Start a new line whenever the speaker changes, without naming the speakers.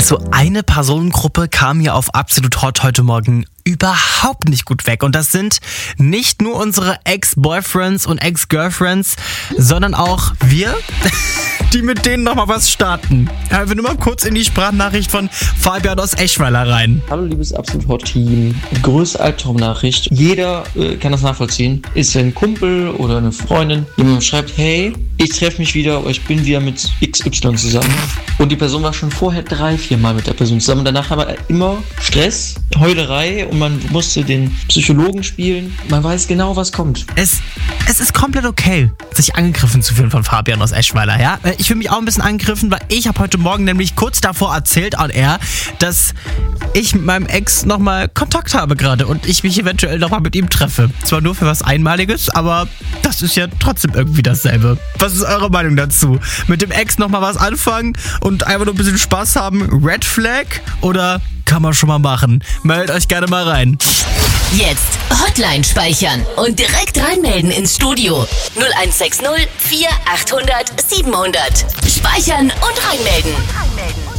Also eine Personengruppe kam hier auf Absolut Hot heute Morgen überhaupt nicht gut weg. Und das sind nicht nur unsere Ex-Boyfriends und Ex-Girlfriends, sondern auch wir, die mit denen nochmal was starten. Hören wir nur mal kurz in die Sprachnachricht von Fabian aus Eschweiler rein.
Hallo liebes Absolut Hot Team. Größte Albtraumnachricht. Jeder kann das nachvollziehen. Ist ein Kumpel oder eine Freundin, die mir schreibt, hey, ich treffe mich wieder oder ich bin wieder mit XY zusammen. Und die Person war schon vorher 3-4 Mal mit der Person zusammen. Und danach aber immer Stress, Heulerei und man musste den Psychologen spielen. Man weiß genau, was kommt.
Es ist komplett okay, sich angegriffen zu fühlen von Fabian aus Eschweiler, ja? Ich fühle mich auch ein bisschen angegriffen, weil ich habe heute Morgen nämlich kurz davor erzählt an er, dass ich mit meinem Ex nochmal Kontakt habe gerade und ich mich eventuell nochmal mit ihm treffe. Zwar nur für was Einmaliges, aber das ist ja trotzdem irgendwie dasselbe. Was ist eure Meinung dazu? Mit dem Ex nochmal was anfangen und einfach nur ein bisschen Spaß haben? Red Flag? Oder kann man schon mal machen? Meldet euch gerne mal rein.
Jetzt Hotline speichern und direkt reinmelden ins Studio. 0160 4800 700. Speichern und reinmelden.